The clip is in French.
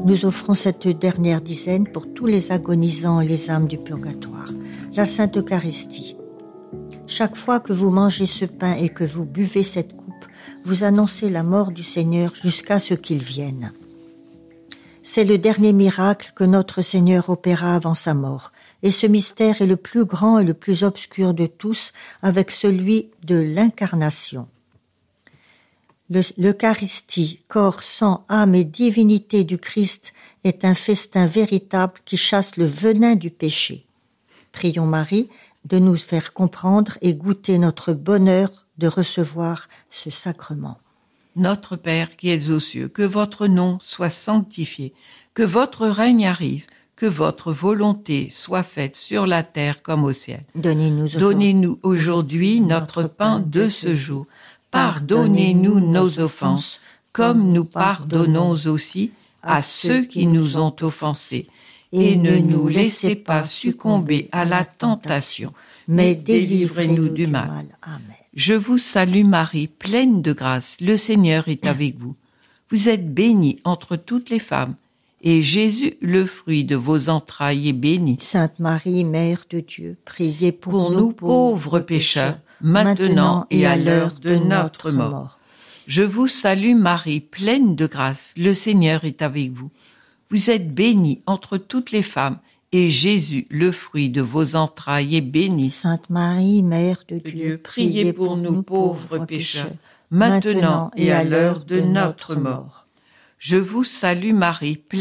nous offrons cette dernière dizaine pour tous les agonisants et les âmes du purgatoire. La Sainte Eucharistie. Chaque fois que vous mangez ce pain et que vous buvez cette coupe, vous annoncez la mort du Seigneur jusqu'à ce qu'il vienne. C'est le dernier miracle que notre Seigneur opéra avant sa mort, et ce mystère est le plus grand et le plus obscur de tous, avec celui de l'incarnation. L'Eucharistie, corps, sang, âme et divinité du Christ, est un festin véritable qui chasse le venin du péché. Prions Marie de nous faire comprendre et goûter notre bonheur de recevoir ce sacrement. Notre Père qui êtes aux cieux, que votre nom soit sanctifié, que votre règne arrive, que votre volonté soit faite sur la terre comme au ciel. Donnez-nous aujourd'hui notre pain de ce jour. Pardonnez-nous nos offenses, comme nous pardonnons aussi à ceux qui nous ont offensés. Et ne nous laissez pas succomber à la tentation, mais délivrez-nous du mal. Amen. Je vous salue Marie, pleine de grâce, le Seigneur est avec vous. Vous êtes bénie entre toutes les femmes, et Jésus, le fruit de vos entrailles, est béni. Sainte Marie, Mère de Dieu, priez pour nous pauvres pécheurs, maintenant et à l'heure de notre mort. Je vous salue Marie, pleine de grâce, le Seigneur est avec vous. Vous êtes bénie entre toutes les femmes, et Jésus, le fruit de vos entrailles, est béni. Sainte Marie, Mère de Dieu, priez pour nous pauvres pécheurs, maintenant et à l'heure de notre mort. Je vous salue Marie,